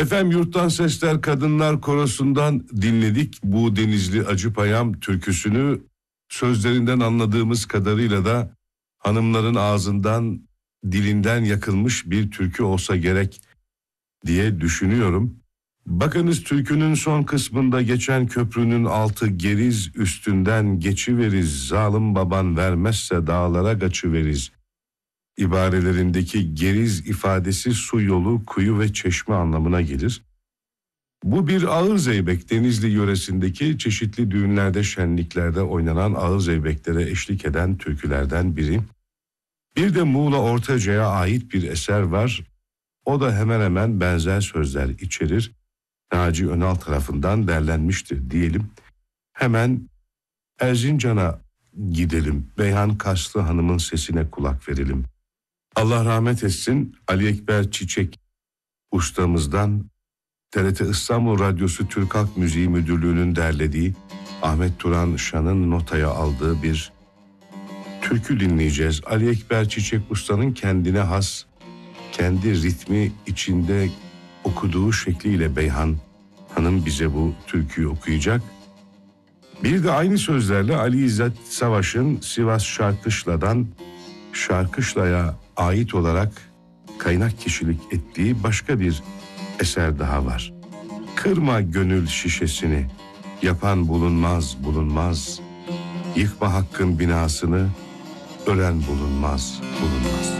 Efendim, Yurttan Sesler Kadınlar Korosu'ndan dinledik bu Denizli Acıpayam türküsünü. Sözlerinden anladığımız kadarıyla da hanımların ağzından, dilinden yakılmış bir türkü olsa gerek diye düşünüyorum. Bakınız, türkünün son kısmında geçen köprünün altı geriz, üstünden geçiveriz, zalim baban vermezse dağlara kaçıveriz ibarelerindeki geriz ifadesi su yolu, kuyu ve çeşme anlamına gelir. Bu bir ağır zeybek, Denizli yöresindeki çeşitli düğünlerde, şenliklerde oynanan ağır zeybeklere eşlik eden türkülerden biri. Bir de Muğla Ortaca'ya ait bir eser var. O da hemen hemen benzer sözler içerir. Naci Önal tarafından derlenmiştir diyelim. Hemen Erzincan'a gidelim. Beyhan Karslı Hanım'ın sesine kulak verelim. Allah rahmet etsin, Ali Ekber Çiçek ustamızdan TRT İstanbul Radyosu Türk Halk Müziği Müdürlüğü'nün derlediği, Ahmet Turan Şan'ın notaya aldığı bir türkü dinleyeceğiz. Ali Ekber Çiçek ustanın kendine has, kendi ritmi içinde okuduğu şekliyle Beyhan Hanım bize bu türküyü okuyacak. Bir de aynı sözlerle Ali İzzet Savaş'ın Sivas Şarkışla'dan Şarkışla'ya ait olarak kaynak kişilik ettiği başka bir eser daha var. Kırma gönül şişesini, yapan bulunmaz bulunmaz. Yıkma hakkın binasını, ölen bulunmaz bulunmaz.